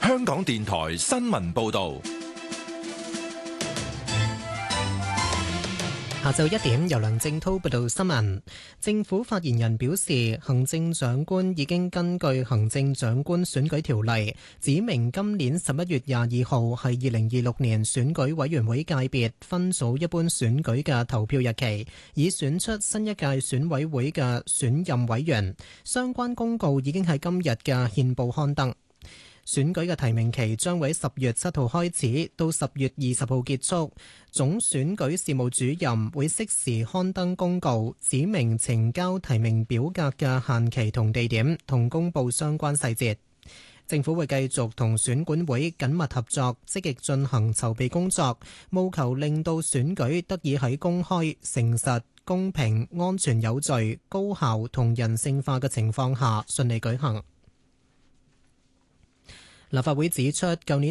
香港電台新聞報道。 下晝1點，由梁正濤報道新聞。政府發言人表示，行政長官已經根據行政長官選舉條例，指明今年11月22號係2026年選舉委員會界別分組一般選舉嘅投票日期，以選出新一屆選委會嘅選任委員。相關公告已經喺今日嘅憲報刊登。選舉嘅提名期將會喺10月7號開始，到10月20號結束。總選舉事務主任會適時刊登公告，指明呈交提名表格嘅限期同地點，同公佈相關細節。政府會繼續同選管會緊密合作，積極進行籌備工作，務求令到選舉得以喺公開、誠實、公平、安全有序、高效同人性化嘅情況下順利舉行。立法會指出，舊年